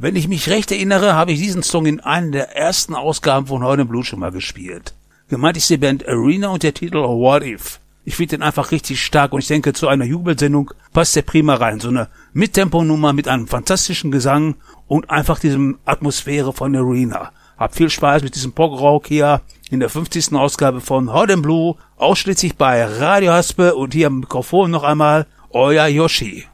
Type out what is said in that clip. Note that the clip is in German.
Wenn ich mich recht erinnere, habe ich diesen Song in einer der ersten Ausgaben von Horde Blue schon mal gespielt. Gemeint ist die Band Arena und der Titel What If. Ich finde den einfach richtig stark und ich denke, zu einer Jubelsendung passt der prima rein. So eine Mittempo-Nummer mit einem fantastischen Gesang und einfach diesem Atmosphäre von Arena. Habt viel Spaß mit diesem Prog-Rock hier in der 50. Ausgabe von Horde Blue, ausschließlich bei Radio Haspe und hier am Mikrofon noch einmal euer Yoshi.